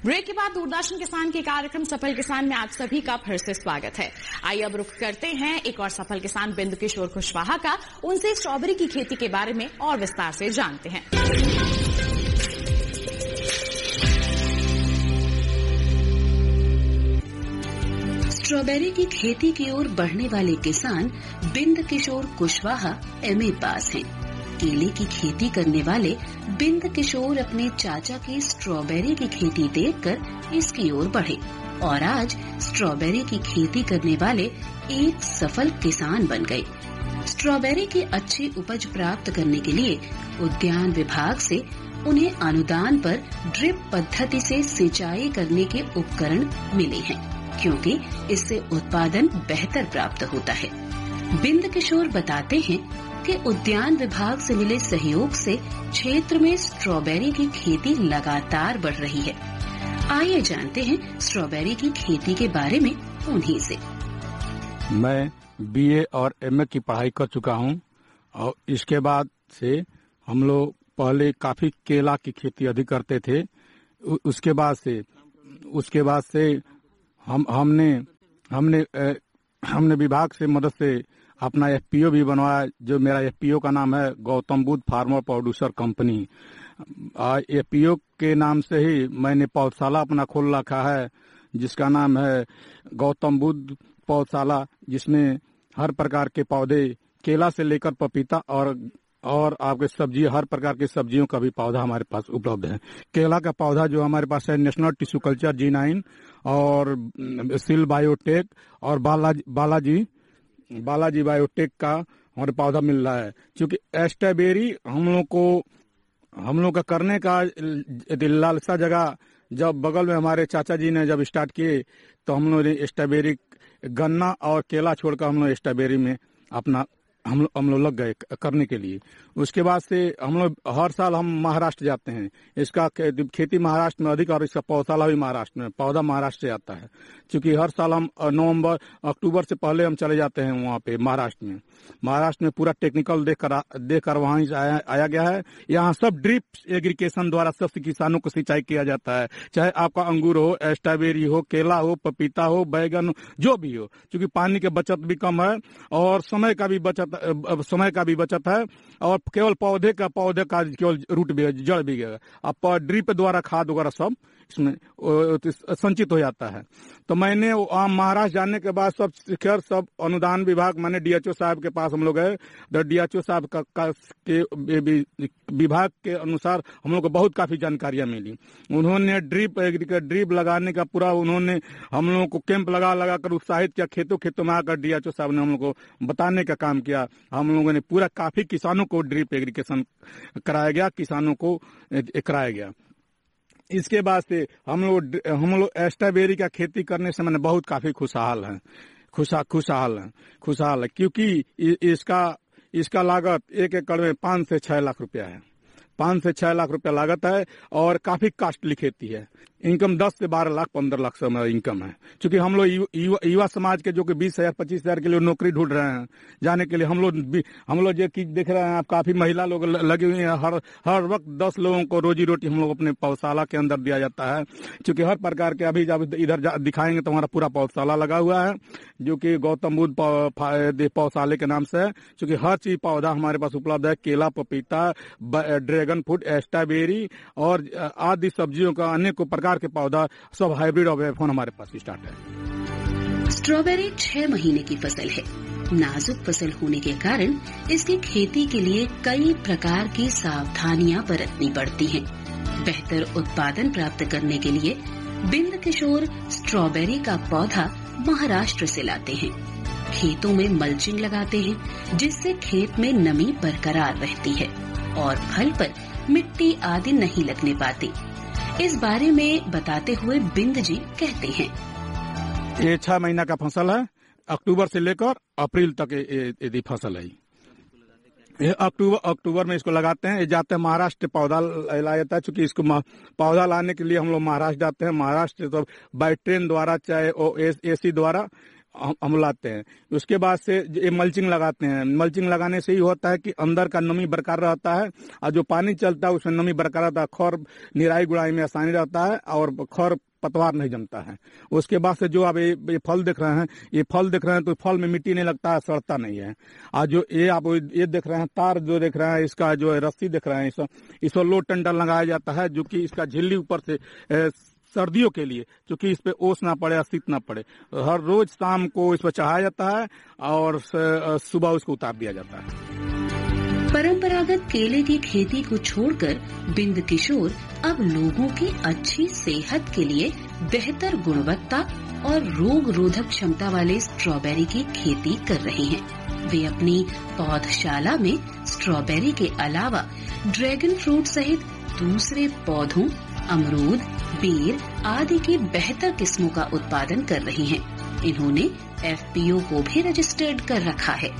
Break के बाद दूरदर्शन किसान के कार्यक्रम सफल किसान में आप सभी का फिर से स्वागत है। आइए अब रुख करते हैं एक और सफल किसान बिंदु किशोर कुशवाहा का। उनसे स्ट्रॉबेरी की खेती के बारे में और विस्तार से जानते हैं। स्ट्रॉबेरी की खेती की ओर बढ़ने वाले किसान बिंद किशोर कुशवाहा एमए पास हैं। केले की खेती करने वाले बिंद किशोर अपने चाचा की स्ट्रॉबेरी की खेती देखकर इसकी ओर बढ़े और आज स्ट्रॉबेरी की खेती करने वाले एक सफल किसान बन गए। स्ट्रॉबेरी की अच्छी उपज प्राप्त करने के लिए उद्यान विभाग से उन्हें अनुदान पर ड्रिप पद्धति से सिंचाई करने के उपकरण मिले हैं, क्योंकि इससे उत्पादन बेहतर प्राप्त होता है। बिंद किशोर बताते हैं कि उद्यान विभाग से मिले सहयोग से क्षेत्र में स्ट्रॉबेरी की खेती लगातार बढ़ रही है। आइए जानते हैं स्ट्रॉबेरी की खेती के बारे में उन्हीं से। मैं बीए और एमए की पढ़ाई कर चुका हूं और इसके बाद से हम लोग पहले काफी केला की खेती अधिक करते थे। उसके बाद से हमने विभाग से मदद से अपना एफपीओ भी बनवाया, जो मेरा एफपीओ का नाम है Gautam Buddha farmer producer company. FPO के नाम से ही मैंने पौधशाला अपना खोल रखा है, जिसका नाम है गौतम बुद्ध पौधशाला, जिसमें हर प्रकार के पौधे केला से लेकर पपीता और आपके सब्जी, हर प्रकार की सब्जियों का भी पौधा हमारे पास उपलब्ध है। केला का पौधा जो हमारे पास है नेशनल टिश्यू कल्चर G9 और सिल बायोटेक और बालाजी बायोटेक का हमारे पौधा मिल रहा है। क्योंकि स्ट्रॉबेरी हम लोग का करने का लालसा जगह जब बगल में हमारे चाचा जी ने जब स्टार्ट किए, तो हम लोग स्ट्रॉबेरी, गन्ना और केला छोड़कर हम लोग स्ट्रॉबेरी में अपना हम लोग लग गए करने के लिए। उसके बाद से हम लोग हर साल हम महाराष्ट्र जाते हैं। इसका खेती महाराष्ट्र में अधिक और इसका पौधशाला भी महाराष्ट्र में, पौधा महाराष्ट्र से आता है। क्योंकि हर साल हम अक्टूबर से पहले हम चले जाते हैं वहाँ पे महाराष्ट्र में पूरा टेक्निकल देखकर वहाँ से आया गया है। यहाँ सब ड्रिप एग्रीकेशन द्वारा सब किसानों को सिंचाई किया जाता है, चाहे आपका अंगूर हो, स्ट्रॉबेरी हो, केला हो, पपीता हो, बैगन, जो भी हो। क्योंकि पानी की बचत भी कम है और समय का भी बचत है और केवल पौधे का केवल रूट भी, जड़ भी है। आप ड्रिप द्वारा खाद वगैरह सब इसमें संचित हो जाता है। तो मैंने महाराष्ट्र जाने के बाद सब अनुदान विभाग, मैंने डीएचओ साहब के पास हम लोग गए। तो डीएचओ साहब के विभाग के अनुसार हम लोग को बहुत काफी जानकारियां मिली। उन्होंने ड्रिप लगाने का पूरा उन्होंने हम लोगों को कैंप लगा कर उत्साहित किया। खेतों में आकर डीएचओ साहब ने हम लोग को बताने का काम किया। हम लोगों ने पूरा काफी किसानों को ड्रिप एग्रीकेशन कराया गया। इसके बाद से हम लोग स्ट्रॉबेरी का खेती करने से मैंने बहुत काफी खुशहाल है, क्योंकि इसका लागत एक एकड़ में 5 से 6 लाख रुपया है। 5 से 6 लाख रुपया लागत है और काफी कास्टली खेती है। इनकम 10 से 12 लाख 15 लाख से हमारा इनकम है। क्योंकि हम लोग युवा समाज के जो कि 20,000 25,000 के लिए नौकरी ढूंढ रहे हैं जाने के लिए, हम लोग जो देख रहे हैं आप, काफी महिला लोग लगी हुई हैं। हर वक्त 10 लोगों को रोजी रोटी हम लोग अपने पौधशाला के अंदर दिया जाता है। क्योंकि हर प्रकार के, अभी जब इधर दिखाएंगे तो हमारा पूरा पौधशाला लगा हुआ है, जो कि गौतम बुद्ध पौधशाले के नाम से है। क्योंकि हर चीज पौधा हमारे पास उपलब्ध है। केला, पपीता, ड्रैगन फ्रूट, स्ट्रॉबेरी और आदि सब्जियों का अनेकों प्रकार के पौधा, सब हाइब्रिड और वेफोन हमारे पास स्टार्ट है। स्ट्रॉबेरी 6 महीने की फसल है। नाजुक फसल होने के कारण इसकी खेती के लिए कई प्रकार की सावधानियां बरतनी पड़ती हैं। बेहतर उत्पादन प्राप्त करने के लिए बिंद किशोर स्ट्रॉबेरी का पौधा महाराष्ट्र से लाते हैं। खेतों में मल्चिंग लगाते हैं, जिससे खेत में नमी बरकरार रहती है और फल पर मिट्टी आदि नहीं लगने पाती। इस बारे में बताते हुए बिंद जी कहते हैं, ये 6 महीना का फसल है। अक्टूबर से लेकर अप्रैल तक ये फसल है। ये अक्टूबर में इसको लगाते हैं। ये जाते हैं महाराष्ट्र, पौधा लाया जाता है। चूंकि इसको पौधा लाने के लिए हम लोग महाराष्ट्र जाते हैं। महाराष्ट्र तो बाई ट्रेन द्वारा चाहे एसी द्वारा हम लाते हैं। उसके बाद से ये मल्चिंग लगाते हैं। मल्चिंग लगाने से ही होता है कि अंदर का नमी बरकरार रहता है और जो पानी चलता है उसमें नमी बरकरार रहता है, खौर निराई गुड़ाई में आसानी रहता है और खौर पतवार नहीं जमता है। उसके बाद से जो आप ये फल देख रहे हैं, तो फल में मिट्टी नहीं लगता है, सड़ता नहीं है। और जो आप ये देख रहे हैं, तार जो देख रहे हैं, इसका जो रस्सी देख रहे हैं, इसको लो टंडल लगाया जाता है, जो कि इसका झिल्ली ऊपर से सर्दियों के लिए, क्योंकि इस पे ओस ना पड़े, शीत ना पड़े। हर रोज शाम को इस पर चढ़ाया जाता है और सुबह उसको उतार दिया जाता है। परंपरागत केले की खेती को छोड़कर बिंद किशोर अब लोगों की अच्छी सेहत के लिए बेहतर गुणवत्ता और रोग रोधक क्षमता वाले स्ट्रॉबेरी की खेती कर रहे हैं। वे अपनी पौधशाला में स्ट्रॉबेरी के अलावा ड्रैगन फ्रूट सहित दूसरे पौधों, अमरूद, बेर आदि की बेहतर किस्मों का उत्पादन कर रहे हैं। इन्होंने FPO को भी रजिस्टर्ड कर रखा है।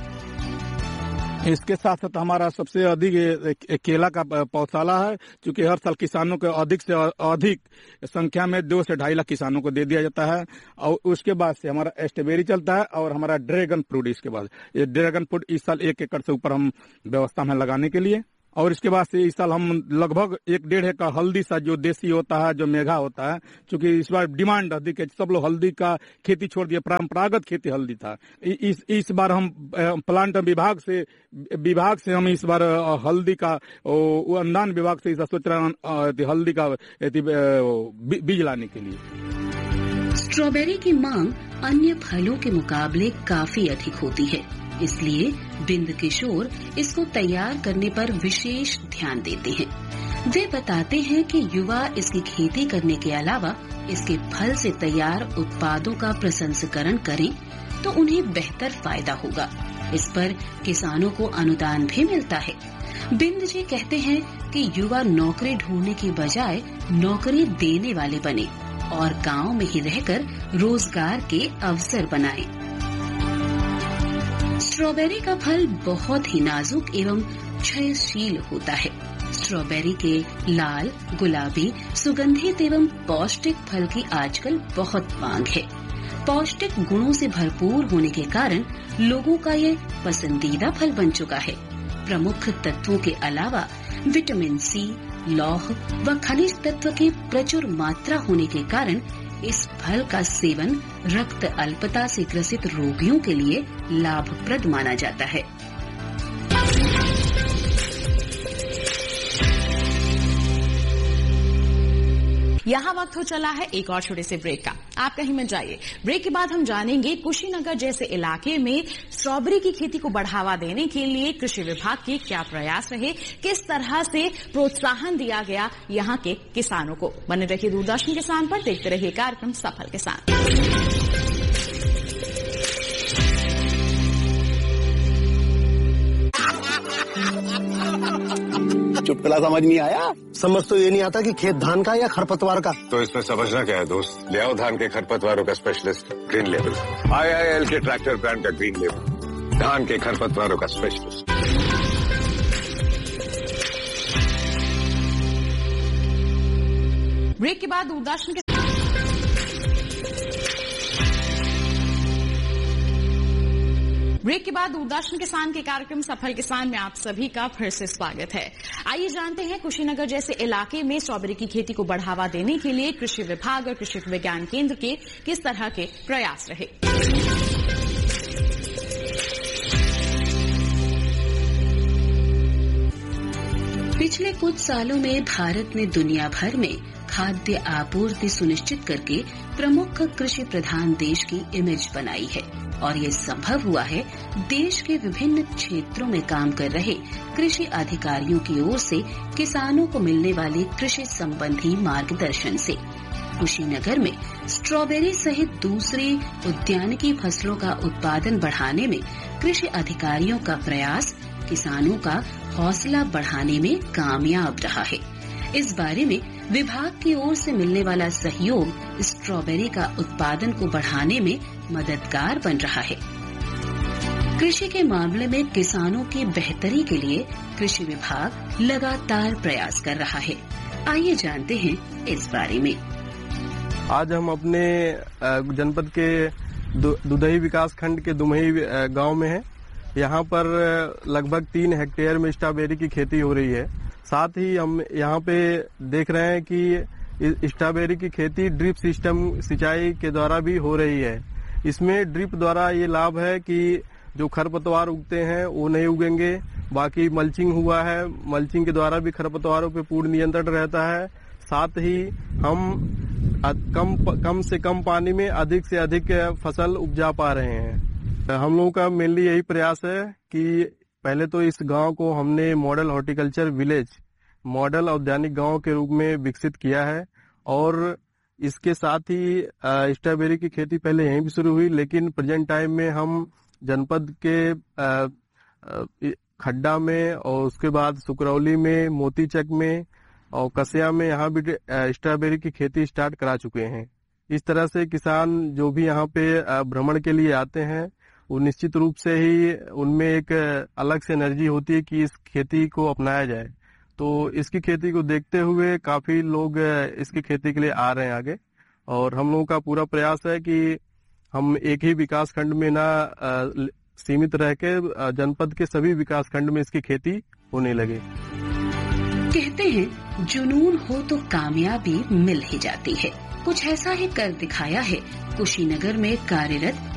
इसके साथ साथ हमारा सबसे अधिक केला का पौधशाला है, क्योंकि हर साल किसानों को अधिक से अधिक संख्या में 2 से 2.5 लाख किसानों को दे दिया जाता है। और उसके बाद से हमारा स्ट्रॉबेरी चलता है और हमारा ड्रैगन फ्रूट। इसके बाद ये ड्रैगन फ्रूट इस साल 1 एकड़ से ऊपर हम व्यवस्था में लगाने के लिए, और इसके बाद से इस साल हम लगभग 1-1.5 एकड़ हल्दी सा जो देसी होता है, जो मेघा होता है, क्योंकि इस बार डिमांड अधिक है, सब लोग हल्दी का खेती छोड़ दिया, परंपरागत खेती हल्दी था। इस बार हम प्लांट विभाग से हम इस बार हल्दी का अनुदान विभाग से सोच रहे हैं हल्दी का बीज लाने के लिए। स्ट्रॉबेरी की मांग अन्य फलों के मुकाबले काफी अधिक होती है, इसलिए बिंद किशोर इसको तैयार करने पर विशेष ध्यान देते हैं। वे बताते हैं कि युवा इसकी खेती करने के अलावा इसके फल से तैयार उत्पादों का प्रसंस्करण करें तो उन्हें बेहतर फायदा होगा। इस पर किसानों को अनुदान भी मिलता है। बिंद जी कहते हैं कि युवा नौकरी ढूंढने की बजाय नौकरी देने वाले बने और गांव में ही रहकर रोजगार के अवसर बनाएं। स्ट्रॉबेरी का फल बहुत ही नाजुक एवं क्षयशील होता है। स्ट्रॉबेरी के लाल, गुलाबी, सुगंधित एवं पौष्टिक फल की आजकल बहुत मांग है। पौष्टिक गुणों से भरपूर होने के कारण लोगों का ये पसंदीदा फल बन चुका है। प्रमुख तत्वों के अलावा विटामिन C, लौह व खनिज तत्व की प्रचुर मात्रा होने के कारण इस फल का सेवन रक्त अल्पता से ग्रसित रोगियों के लिए लाभप्रद माना जाता है। यहाँ वक्त हो चला है एक और छोटे से ब्रेक का। आप कहीं मत जाइए। ब्रेक के बाद हम जानेंगे कुशीनगर जैसे इलाके में स्ट्रॉबेरी की खेती को बढ़ावा देने के लिए कृषि विभाग के क्या प्रयास रहे, किस तरह से प्रोत्साहन दिया गया यहाँ के किसानों को। बने रहिए दूरदर्शन किसान पर, देखते रहिए कार्यक्रम सफल किसान। चुटकुला समझ नहीं आया? समझ तो ये नहीं आता कि खेत धान का या खरपतवार का। तो इसमें समझना क्या है दोस्त, ले आओ धान के खरपतवारों का स्पेशलिस्ट ग्रीन लेवल। IIL के ट्रैक्टर ब्रांड का ग्रीन लेवल, धान के खरपतवारों का स्पेशलिस्ट। ब्रेक के बाद दूरदर्शन के किसान के कार्यक्रम सफल किसान में आप सभी का फिर से स्वागत है। आइए जानते हैं कुशीनगर जैसे इलाके में स्ट्रॉबेरी की खेती को बढ़ावा देने के लिए कृषि विभाग और कृषि विज्ञान केंद्र के किस तरह के प्रयास रहे। पिछले कुछ सालों में भारत ने दुनिया भर में खाद्य आपूर्ति सुनिश्चित करके प्रमुख कृषि प्रधान देश की इमेज बनाई है और ये संभव हुआ है देश के विभिन्न क्षेत्रों में काम कर रहे कृषि अधिकारियों की ओर से किसानों को मिलने वाले कृषि संबंधी मार्गदर्शन से। कुशीनगर में स्ट्रॉबेरी सहित दूसरी उद्यानिकी फसलों का उत्पादन बढ़ाने में कृषि अधिकारियों का प्रयास किसानों का हौसला बढ़ाने में कामयाब रहा है। इस बारे में विभाग की ओर से मिलने वाला सहयोग स्ट्रॉबेरी का उत्पादन को बढ़ाने में मददगार बन रहा है। कृषि के मामले में किसानों की बेहतरी के लिए कृषि विभाग लगातार प्रयास कर रहा है। आइए जानते हैं इस बारे में। आज हम अपने जनपद के दुधही विकास खंड के दुमही गांव में है। यहाँ पर लगभग 3 हेक्टेयर में स्ट्रॉबेरी की खेती हो रही है। साथ ही हम यहाँ पे देख रहे हैं कि स्ट्रॉबेरी की खेती ड्रिप सिस्टम सिंचाई के द्वारा भी हो रही है। इसमें ड्रिप द्वारा ये लाभ है कि जो खरपतवार उगते हैं वो नहीं उगेंगे। बाकी मल्चिंग हुआ है, मल्चिंग के द्वारा भी खरपतवारों पे पूर्ण नियंत्रण रहता है। साथ ही हम कम से कम पानी में अधिक से अधिक फसल उपजा पा रहे हैं। हम लोगों का मेनली यही प्रयास है कि पहले तो इस गांव को हमने मॉडल हॉर्टिकल्चर विलेज, मॉडल औद्यानिक गांव के रूप में विकसित किया है। और इसके साथ ही स्ट्रॉबेरी की खेती पहले यहीं भी शुरू हुई, लेकिन प्रेजेंट टाइम में हम जनपद के खड्डा में और उसके बाद सुकरौली में, मोतीचक में और कसिया में यहाँ भी स्ट्रॉबेरी की खेती स्टार्ट करा चुके हैं। इस तरह से किसान जो भी यहाँ पे भ्रमण के लिए आते हैं वो निश्चित रूप से ही उनमें एक अलग से एनर्जी होती है कि इस खेती को अपनाया जाए। तो इसकी खेती को देखते हुए काफी लोग इसकी खेती के लिए आ रहे हैं आगे। और हम लोगों का पूरा प्रयास है कि हम एक ही विकास खंड में ना सीमित रह के जनपद के सभी विकास खंड में इसकी खेती होने लगे। कहते हैं जुनून हो तो कामयाबी मिल ही जाती है। कुछ ऐसा ही कर दिखाया है कुशीनगर में कार्यरत